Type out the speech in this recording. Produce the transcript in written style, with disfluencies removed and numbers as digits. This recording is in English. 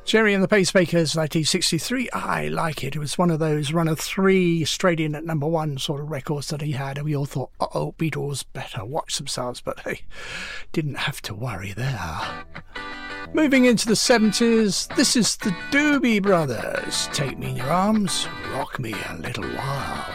Jerry and the Pacemakers, 1963. I like it. It was one of those run of three straight in at number one sort of records that he had, and we all thought, uh-oh, Beatles better watch themselves, but they didn't have to worry there. Moving into the 70s, this is the Doobie Brothers. Take Me in Your Arms, Rock Me a Little While.